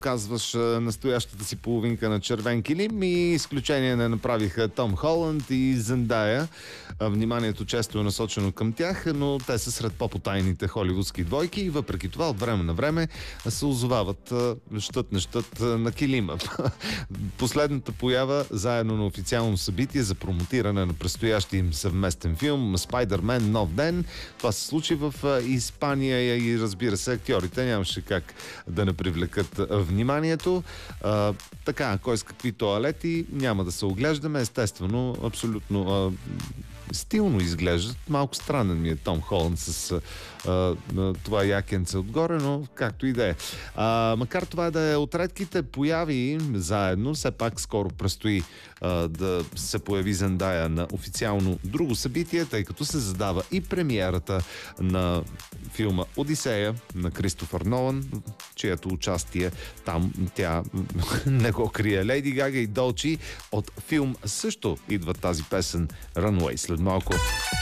казваш настоящата си половинка на червен килим, и изключение не направиха Том Холанд и Зендая. Вниманието често е насочено към тях, но те са сред по-потайните холивудски двойки и въпреки това от време на време се озовават щът не щът на килима. Последната поява заедно на официално събитие за промотиране на предстоящия им съвместен филм Спайдермен Нов ден. Това се случи в Испания и разбира се, актьорите нямаше как да не привлекат вниманието. Така, кой с какви тоалети, няма да се оглеждаме. Естествено, абсолютно стилно изглеждат. Малко странен ми е Том Холанд с това якенце отгоре, но както и да е. Макар това да е от редките появи заедно, все пак скоро предстои да се появи Зендая на официално друго събитие, тъй като се задава и премиерата на филма Одисея на Кристофър Нолан, чието участие там тя не го крие. Лейди Гага и Долчи от филм също идва тази песен Runway след малко.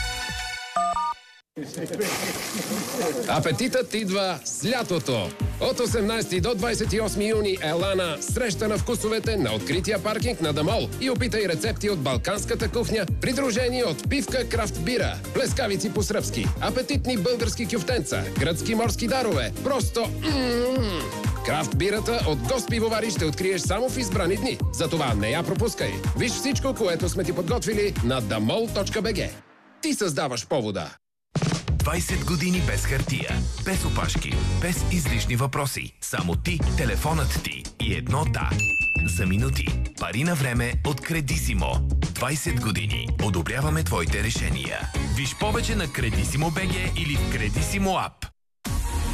Апетитът идва с лятото. От 18 до 28 юни ела на среща на вкусовете на открития паркинг на Дамол и опитай рецепти от балканската кухня, придружени от пивка крафт бира, плескавици по-сръбски, апетитни български кюфтенца, гръцки морски дарове. Просто крафт бирата от Гост пивовари ще откриеш само в избрани дни. Затова не я пропускай. Виж всичко, което сме ти подготвили на damol.bg. Ти създаваш повода. 20 години без хартия, без опашки, без излишни въпроси. Само ти, телефонът ти и едно да. За минути. Пари на време от Кредисимо. 20 години. Одобряваме твоите решения. Виж повече на Кредисимо.bg или в Кредисимо ап.